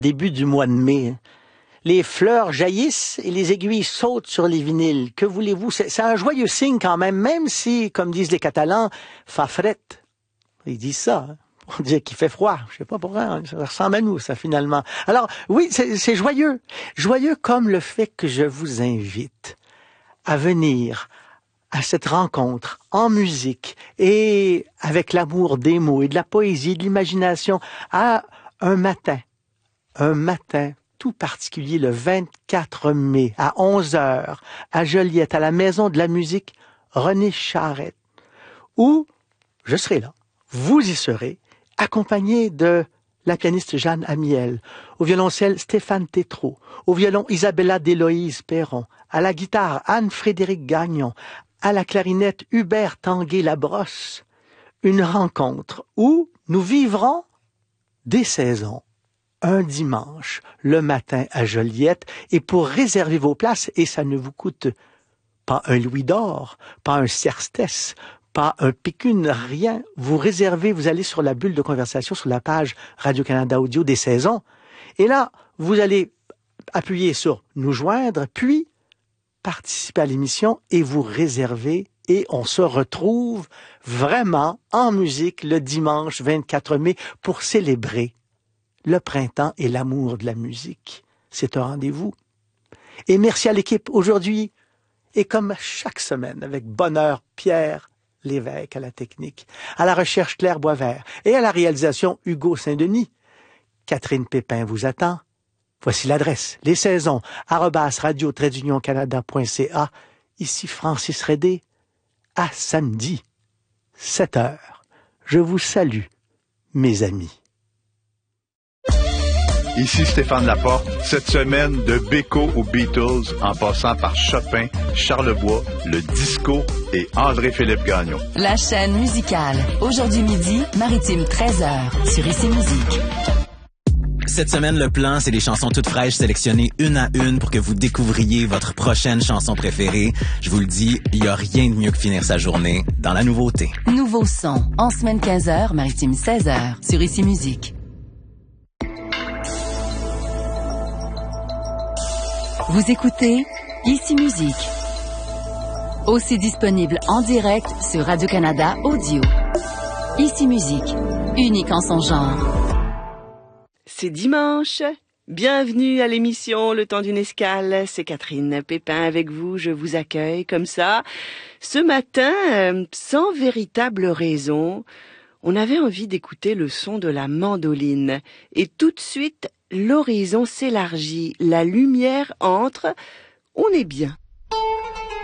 Début du mois de mai. Les fleurs jaillissent et les aiguilles sautent sur les vinyles. Que voulez-vous? C'est un joyeux signe quand même si, comme disent les Catalans, fa fret. Ils disent ça. Hein? On dit qu'il fait froid. Je sais pas pourquoi. Hein? Ça ressemble à nous, ça, finalement. Alors, oui, c'est joyeux. Joyeux comme le fait que je vous invite à venir à cette rencontre en musique et avec l'amour des mots et de la poésie, de l'imagination, à un matin tout particulier le 24 mai à 11h à Joliette, à la Maison de la musique René Charette, où je serai là, vous y serez, accompagné de la pianiste Jeanne Amiel, au violoncelle Stéphane Tétrault, au violon Isabella d'Éloïse Perron, à la guitare Anne-Frédérique Gagnon, à la clarinette Hubert Tanguay-Labrosse. Une rencontre où nous vivrons des saisons. Un dimanche, le matin à Joliette, et pour réserver vos places, et ça ne vous coûte pas un louis d'or, pas un serstès, pas un pécune, rien, vous réservez, vous allez sur la bulle de conversation, sur la page Radio-Canada Audio des saisons, et là, vous allez appuyer sur « Nous joindre », puis participer à l'émission et vous réserver, et on se retrouve vraiment en musique le dimanche 24 mai pour célébrer le printemps et l'amour de la musique. C'est un rendez-vous. Et merci à l'équipe aujourd'hui. Et comme chaque semaine, avec bonheur, Pierre Lévesque à la technique, à la recherche Claire Boisvert et à la réalisation Hugo Saint-Denis. Catherine Pépin vous attend. Voici l'adresse, les saisons, @radio-canada.ca. Ici Francis Redé. À samedi, 7h. Je vous salue, mes amis. Ici Stéphane Laporte. Cette semaine, de Beko aux Beatles, en passant par Chopin, Charlebois, le disco et André-Philippe Gagnon. La chaîne musicale. Aujourd'hui midi, Maritime 13h, sur Ici Musique. Cette semaine, le plan, c'est des chansons toutes fraîches sélectionnées une à une pour que vous découvriez votre prochaine chanson préférée. Je vous le dis, il n'y a rien de mieux que finir sa journée dans la nouveauté. Nouveau son, en semaine 15h, Maritime 16h, sur Ici Musique. Vous écoutez Ici Musique. Aussi disponible en direct sur Radio-Canada Audio. Ici Musique, unique en son genre. C'est dimanche. Bienvenue à l'émission Le Temps d'une Escale. C'est Catherine Pépin avec vous. Je vous accueille comme ça. Ce matin, sans véritable raison, on avait envie d'écouter le son de la mandoline. Et tout de suite, l'horizon s'élargit, la lumière entre, on est bien.